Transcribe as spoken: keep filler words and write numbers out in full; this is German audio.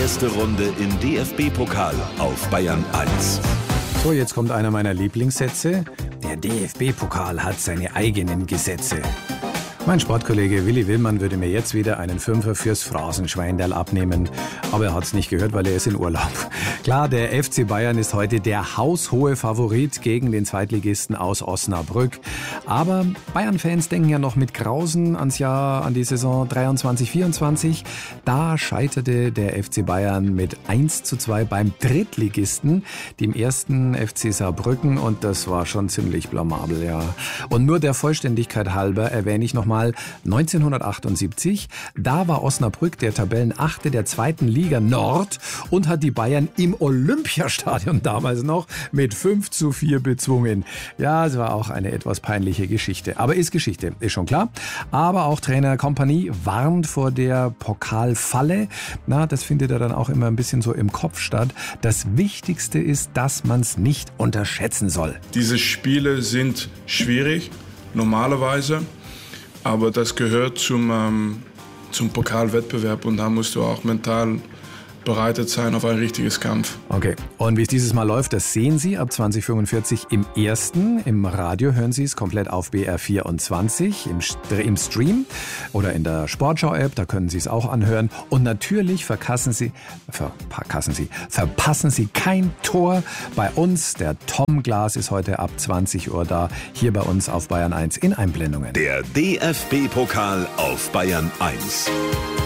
erste Runde im D F B-Pokal auf Bayern eins. So, jetzt kommt einer meiner Lieblingssätze. Der D F B-Pokal hat seine eigenen Gesetze. Mein Sportkollege Willi Willmann würde mir jetzt wieder einen Fünfer fürs Phrasenschweindal abnehmen. Aber er hat es nicht gehört, weil er ist in Urlaub. Klar, der F C Bayern ist heute der haushohe Favorit gegen den Zweitligisten aus Osnabrück. Aber Bayern-Fans denken ja noch mit Grausen ans Jahr, an die Saison dreiundzwanzig vierundzwanzig. Da scheiterte der F C Bayern mit eins zu zwei beim Drittligisten, dem ersten F C Saarbrücken. Und das war schon ziemlich blamabel, ja. Und nur der Vollständigkeit halber erwähne ich nochmal neunzehnhundertachtundsiebzig. Da war Osnabrück der Tabellenachte der zweiten Liga Nord und hat die Bayern im Olympiastadion damals noch mit fünf zu vier bezwungen. Ja, es war auch eine etwas peinliche Geschichte. Aber ist Geschichte, ist schon klar. Aber auch Trainer Kompanie warnt vor der Pokalfalle. Na, das findet er dann auch immer ein bisschen so im Kopf statt. Das Wichtigste ist, dass man es nicht unterschätzen soll. Diese Spiele sind schwierig, normalerweise. Aber das gehört zum, ähm, zum Pokalwettbewerb und da musst du auch mental bereitet sein auf ein richtiges Kampf. Okay, und wie es dieses Mal läuft, das sehen Sie ab zwanzig fünfundvierzig im ersten. Im Radio hören Sie es komplett auf B R vierundzwanzig, im, im Stream oder in der Sportschau-App, da können Sie es auch anhören. Und natürlich verkassen Sie, verpassen Sie, verpassen Sie kein Tor bei uns. Der Tom Glas ist heute ab zwanzig Uhr da, hier bei uns auf Bayern eins in Einblendungen. Der D F B-Pokal auf Bayern eins.